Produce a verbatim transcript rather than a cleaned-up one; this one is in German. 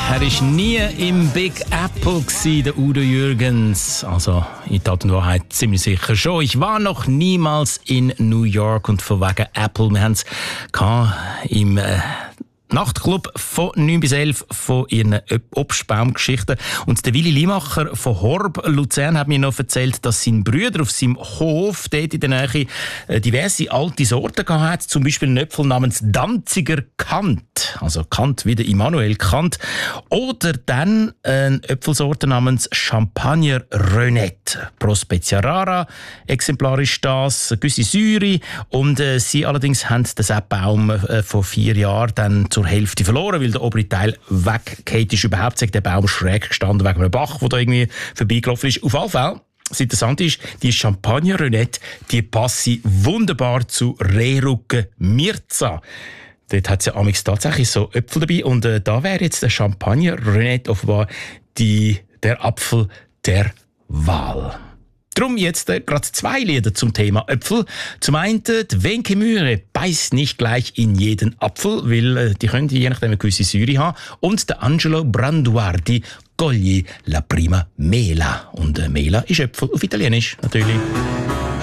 Er war nie im Big Apple gewesen, der Udo Jürgens. Also in Tat und Wahrheit ziemlich sicher schon. Ich war noch niemals in New York und von wegen Apple. Wir haben es im äh, Nachtclub von neun bis elf von ihren Obstbaumgeschichten. Und der Willi Limacher von Horb Luzern hat mir noch erzählt, dass sein Bruder auf seinem Hof dort in der Nähe diverse alte Sorten gehabt hat. Zum Beispiel einen Äpfel namens Danziger Kant. Also Kant wie der Immanuel Kant. Oder dann eine Äpfelsorte namens Champagner Renette. Prospecia rara, exemplarisch das, eine gewisse Säure. Und äh, sie allerdings haben den Baum äh, vor vier Jahren dann zur Hälfte verloren, weil der obere Teil weggeht ist. Überhaupt sagt der Baum schräg gestanden wegen einem Bach, der da irgendwie vorbeigelaufen ist. Auf alle Fälle, das Interessante ist, die Champagner Renette, die passen wunderbar zu Rehrucken Mirza. Dort hat es ja amigs tatsächlich so Äpfel dabei. Und äh, da wäre jetzt der Champagner Renette offenbar die, der Apfel der Wahl. Drum jetzt äh, gerade zwei Lieder zum Thema Äpfel. Zum einen, die Wenke Mühre beißt nicht gleich in jeden Apfel, weil äh, die können je nachdem eine gewisse Säure haben. Und der Angelo Branduardi, Cogli la prima mela. Und äh, Mela ist Äpfel auf Italienisch, natürlich.